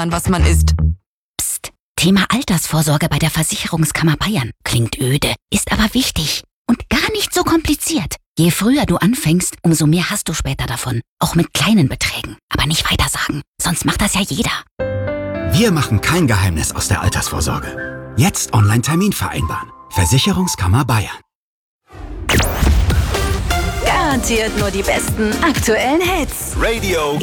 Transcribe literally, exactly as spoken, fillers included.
was man isst. Psst. Thema Altersvorsorge bei der Versicherungskammer Bayern. Klingt öde, ist aber wichtig und gar nicht so kompliziert. Je früher du anfängst, umso mehr hast du später davon. Auch mit kleinen Beträgen. Aber nicht weitersagen, sonst macht das ja jeder. Wir machen kein Geheimnis aus der Altersvorsorge. Jetzt Online-Termin vereinbaren. Versicherungskammer Bayern. Garantiert nur die besten aktuellen Hits. Radio